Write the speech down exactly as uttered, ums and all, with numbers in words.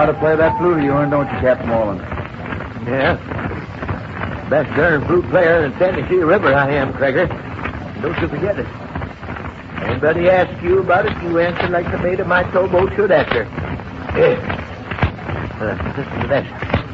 how to play that flute of yours, don't you, Captain Wallen? Yeah. Best darn flute player in Tennessee River I am, Kreger. Don't you forget it. Anybody asks you about it, you answer like the mate of my towboat should answer. Here. Uh, listen to this.